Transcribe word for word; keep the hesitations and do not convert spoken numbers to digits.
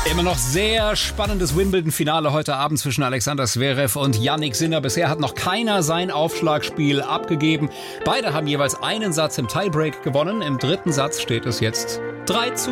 Immer noch sehr spannendes Wimbledon-Finale heute Abend zwischen Alexander Zverev und Jannik Sinner. Bisher hat noch keiner sein Aufschlagspiel abgegeben. Beide haben jeweils einen Satz im Tiebreak gewonnen. Im dritten Satz steht es jetzt drei zu